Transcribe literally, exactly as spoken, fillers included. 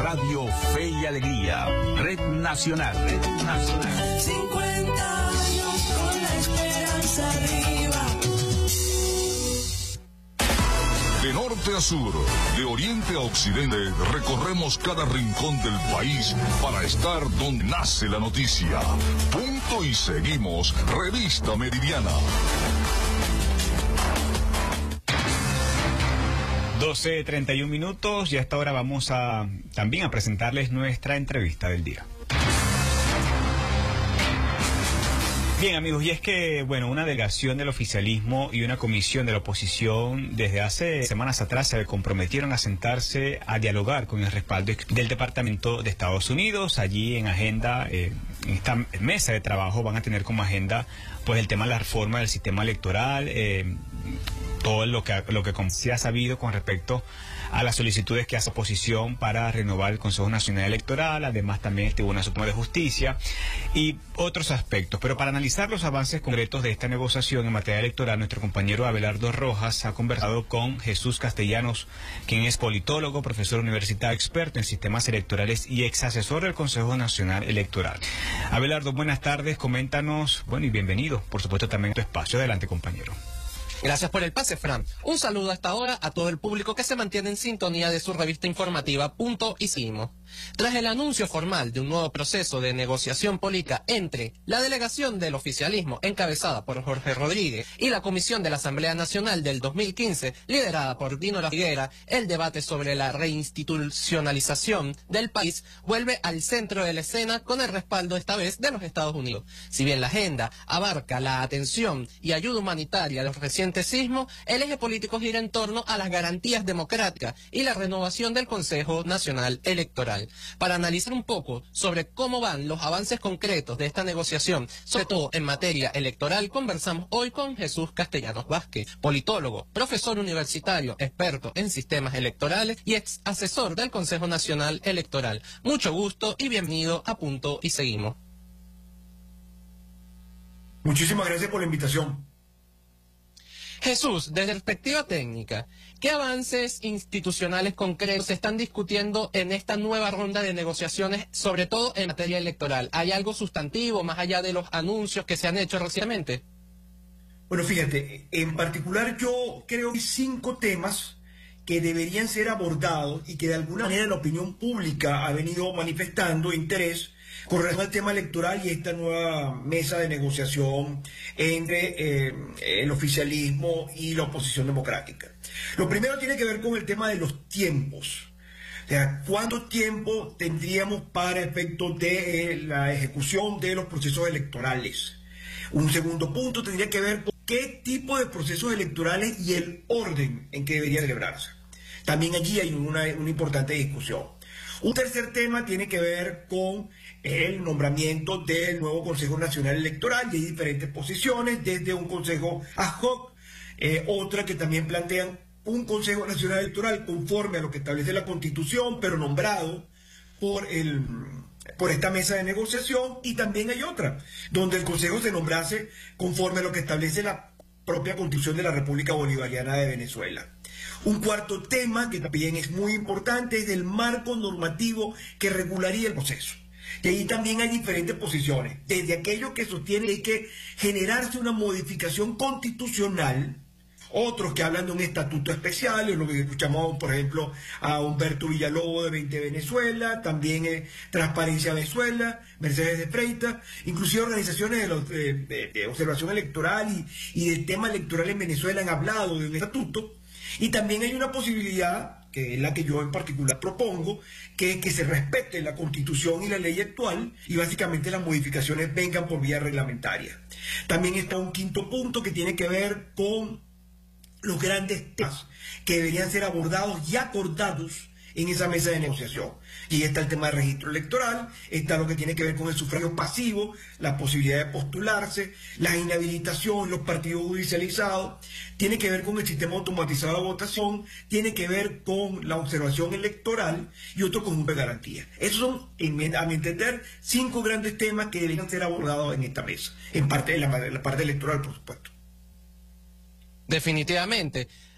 Radio Fe y Alegría, Red Nacional. Red Nacional. cincuenta años con la esperanza arriba. De norte a sur, de oriente a occidente, recorremos cada rincón del país para estar donde nace la noticia. Punto y seguimos, Revista Meridiana. doce treinta y un minutos y a esta hora vamos a también a presentarles nuestra entrevista del día. Bien, amigos, y es que, bueno, una delegación del oficialismo y una comisión de la oposición desde hace semanas atrás se comprometieron a sentarse a dialogar con el respaldo del Departamento de Estados Unidos. Allí en agenda, eh, en esta mesa de trabajo van a tener como agenda pues el tema de la reforma del sistema electoral, eh, todo lo que, lo que se ha sabido con respecto a las solicitudes que hace oposición para renovar el Consejo Nacional Electoral, además también el Tribunal Supremo de Justicia y otros aspectos. Pero para analizar los avances concretos de esta negociación en materia electoral, nuestro compañero Abelardo Rojas ha conversado con Jesús Castellanos, quien es politólogo, profesor universitario, experto en sistemas electorales y ex asesor del Consejo Nacional Electoral. Abelardo, buenas tardes, coméntanos, bueno y bienvenido, por supuesto también a tu espacio. Adelante, compañero. Gracias por el pase, Fran. Un saludo hasta ahora a todo el público que se mantiene en sintonía de su revista informativa Punto y Seguimos. Tras el anuncio formal de un nuevo proceso de negociación política entre la delegación del oficialismo encabezada por Jorge Rodríguez y la Comisión de la Asamblea Nacional del dos mil quince, liderada por Dino La Figuera, el debate sobre la reinstitucionalización del país vuelve al centro de la escena con el respaldo esta vez de los Estados Unidos. Si bien la agenda abarca la atención y ayuda humanitaria a los recientes sismos, el eje político gira en torno a las garantías democráticas y la renovación del Consejo Nacional Electoral. Para analizar un poco sobre cómo van los avances concretos de esta negociación, sobre todo en materia electoral, conversamos hoy con Jesús Castellanos Vázquez, politólogo, profesor universitario, experto en sistemas electorales y ex asesor del Consejo Nacional Electoral. Mucho gusto y bienvenido a Punto y Seguimos. Muchísimas gracias por la invitación. Jesús, desde perspectiva técnica, ¿qué avances institucionales concretos se están discutiendo en esta nueva ronda de negociaciones, sobre todo en materia electoral? ¿Hay algo sustantivo más allá de los anuncios que se han hecho recientemente? Bueno, fíjate, en particular yo creo que hay cinco temas que deberían ser abordados y que de alguna manera la opinión pública ha venido manifestando interés con relación al tema electoral y esta nueva mesa de negociación entre eh, el oficialismo y la oposición democrática. Lo primero tiene que ver con el tema de los tiempos. O sea, ¿cuánto tiempo tendríamos para efectos de eh, la ejecución de los procesos electorales? Un segundo punto tendría que ver con qué tipo de procesos electorales y el orden en que debería celebrarse. También allí hay una, una importante discusión. Un tercer tema tiene que ver con el nombramiento del nuevo Consejo Nacional Electoral, y hay diferentes posiciones, desde un consejo ad hoc, eh, otra que también plantean un Consejo Nacional Electoral conforme a lo que establece la Constitución, pero nombrado por, el, por esta mesa de negociación, y también hay otra, donde el Consejo se nombrase conforme a lo que establece la propia Constitución de la República Bolivariana de Venezuela. Un cuarto tema que también es muy importante es el marco normativo que regularía el proceso. Y ahí también hay diferentes posiciones, desde aquellos que sostienen que hay que generarse una modificación constitucional, otros que hablan de un estatuto especial, es lo que escuchamos, por ejemplo, a Humberto Villalobos de veinte Venezuela, también eh, Transparencia Venezuela, Mercedes de Freitas, inclusive organizaciones de, los, de, de, de observación electoral y, y del tema electoral en Venezuela han hablado de un estatuto. Y también hay una posibilidad, que es la que yo en particular propongo, que es que se respete la Constitución y la ley actual y básicamente las modificaciones vengan por vía reglamentaria. También está un quinto punto que tiene que ver con los grandes temas que deberían ser abordados y acordados en esa mesa de negociación. Y está el tema del registro electoral, está lo que tiene que ver con el sufragio pasivo, la posibilidad de postularse, la inhabilitación, los partidos judicializados, tiene que ver con el sistema automatizado de votación, tiene que ver con la observación electoral y otro conjunto de garantías. Esos son, en, a mi entender, cinco grandes temas que deberían ser abordados en esta mesa, en parte de la, la parte electoral, por supuesto. Definitivamente.